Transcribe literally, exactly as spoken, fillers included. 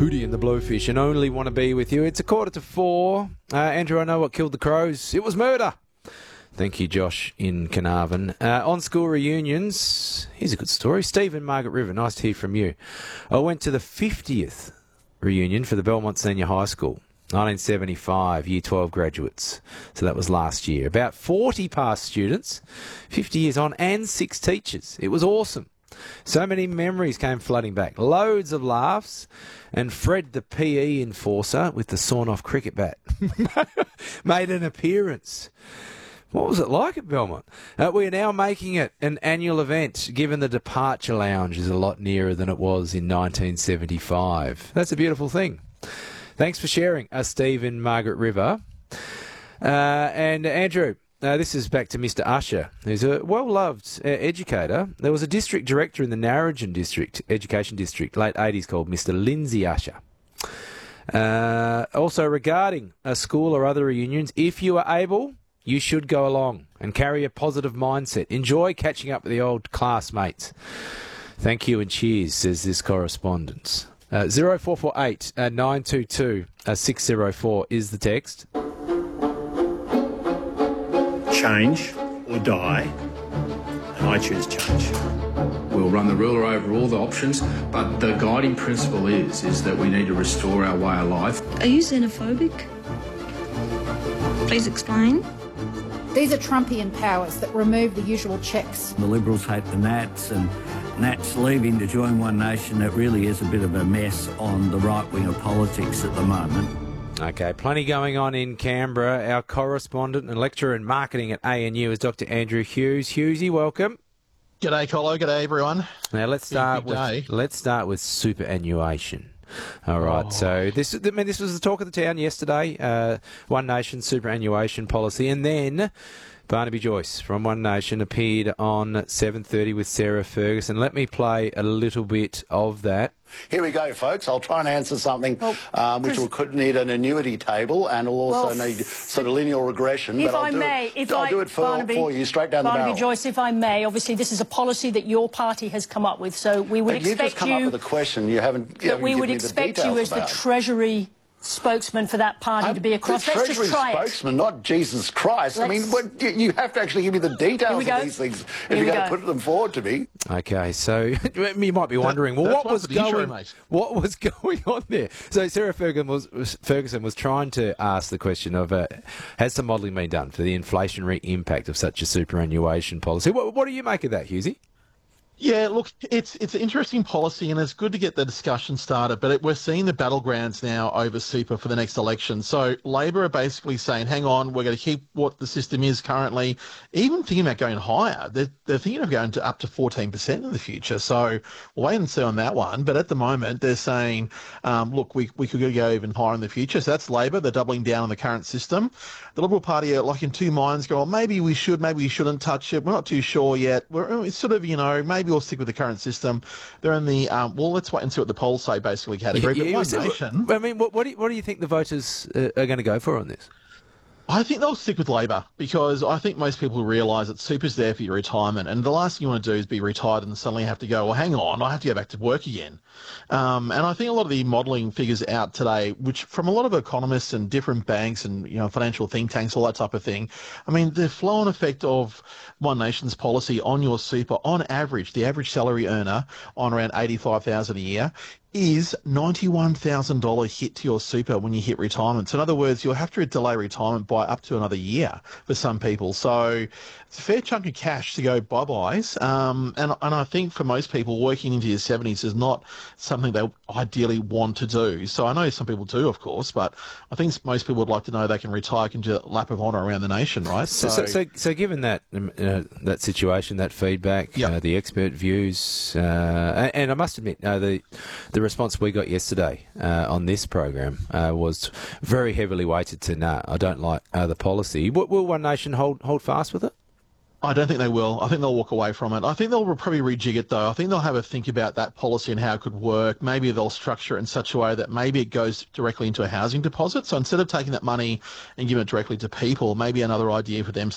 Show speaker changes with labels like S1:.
S1: Hootie and the Blowfish and Only Want to Be With You. It's a quarter to four. Uh, Andrew, I know what killed the Crows. It was murder. Thank you, Josh in Carnarvon. Uh, on school reunions, here's a good story. Steve and Margaret River, nice to hear from you. I went to the fiftieth reunion for the Belmont Senior High School, nineteen seventy-five, Year twelve graduates. So that was last year. About forty past students, fifty years on, and six teachers. It was awesome. So many memories came flooding back. Loads of laughs. And Fred, the P E enforcer with the sawn-off cricket bat, made an appearance. What was it like at Belmont? Uh, we are now making it an annual event, given the departure lounge is a lot nearer than it was in nineteen seventy-five. That's a beautiful thing. Thanks for sharing, uh, Steve and Margaret River. Uh, and Andrew, uh, this is back to Mister Usher, who's a well-loved uh, educator. There was a district director in the Narrogin District, Education District, late eighties, called Mister Lindsay Usher. Uh, also, regarding a school or other reunions, if you are able, you should go along and carry a positive mindset. Enjoy catching up with the old classmates. Thank you and cheers, says this correspondent. Uh, zero four four eight nine two two six zero four is the text.
S2: Change or die, and I choose change.
S3: We'll run the ruler over all the options, but the guiding principle is, is that we need to restore our way of life.
S4: Are you xenophobic? Please explain.
S5: These are Trumpian powers that remove the usual checks.
S6: The Liberals hate the Nats, and Nats leaving to join One Nation. It really is a bit of a mess on the right wing of politics at the moment.
S1: Okay, plenty going on in Canberra. Our correspondent and lecturer in marketing at A N U is Doctor Andrew Hughes. Hughesy, welcome.
S7: G'day, Colo. G'day, everyone.
S1: Now let's start
S7: Big, big
S1: with let's start with superannuation. All right, oh. so this I mean this was the talk of the town yesterday. Uh, One Nation superannuation policy, and then Barnaby Joyce from One Nation appeared on seven thirty with Sarah Ferguson. Let me play a little bit of that.
S8: Here we go, folks. I'll try and answer something well, um, which will could need an annuity table and will also well, need sort of linear regression.
S9: If
S8: but I'll
S9: I
S8: do
S9: may,
S8: it,
S9: if
S8: I'll
S9: I,
S8: do it for,
S9: Barnaby,
S8: for you, straight down
S9: Barnaby
S8: the barrel.
S9: Joyce, if I may, obviously this is a policy that your party has come up with, so we would
S8: but
S9: expect
S8: you just come
S9: you...
S8: up with a question. You haven't. You
S9: that
S8: haven't
S9: we
S8: given
S9: would
S8: me the
S9: expect you as
S8: about.
S9: the Treasury spokesman for that party
S8: I'm
S9: to be across.
S8: the
S9: Let's
S8: Treasury
S9: just try
S8: spokesman, it. Not Jesus Christ.
S9: Let's...
S8: I mean, what, you, you have to actually give me the details of these things if
S9: Here
S8: you're going
S9: go.
S8: to put them forward to me.
S1: Okay, so you might be wondering,
S7: that,
S1: well, what was going,
S7: intro,
S1: what was going on there? So Sarah Ferguson was, Ferguson was trying to ask the question of, uh, has some modelling been done for the inflationary impact of such a superannuation policy? What, what do you make of that, Hughesy?
S7: Yeah, look, it's it's an interesting policy, and it's good to get the discussion started, but it, we're seeing the battlegrounds now over super for the next election. So Labor are basically saying, hang on, we're going to keep what the system is currently, even thinking about going higher. They're, they're thinking of going to up to fourteen percent in the future. So we'll wait and see on that one. But at the moment, they're saying, um, look, we, we could go even higher in the future. So that's Labor. They're doubling down on the current system. The Liberal Party are like in two minds, going, well, maybe we should, maybe we shouldn't touch it. We're not too sure yet. We're it's sort of, you know, maybe we'll stick with the current system. They're in the, um, well, let's wait and see what the polls say, basically, category.
S1: Yeah,
S7: but
S1: yeah,
S7: One Nation...
S1: I mean, what, what, do you, what do you think the voters uh, are going to go for on this?
S7: I think they'll stick with Labor because I think most people realise that super's there for your retirement, and the last thing you want to do is be retired and suddenly have to go, well, hang on, I have to go back to work again. Um, and I think a lot of the modelling figures out today, which from a lot of economists and different banks and, you know, financial think tanks, all that type of thing, I mean, the flow-on effect of One Nation's policy on your super, on average, the average salary earner on around eighty-five thousand dollars a year, is ninety-one thousand dollars hit to your super when you hit retirement. So in other words, you'll have to delay retirement by up to another year for some people. So it's a fair chunk of cash to go bye-byes. Um, and, and I think for most people, working into your seventies is not something they ideally want to do. So I know some people do, of course, but I think most people would like to know they can retire, can do a lap of honour around the nation, right?
S1: So, so, so, so given that uh, that situation, that feedback, yep. uh, the expert views, uh, and, and I must admit, uh, the the response we got yesterday uh, on this program uh, was very heavily weighted to, nah, I don't like uh, the policy. Will, will One Nation hold hold fast with it?
S7: I don't think they will. I think they'll walk away from it. I think they'll probably rejig it, though. I think they'll have a think about that policy and how it could work. Maybe they'll structure it in such a way that maybe it goes directly into a housing deposit. So instead of taking that money and giving it directly to people, maybe another idea for them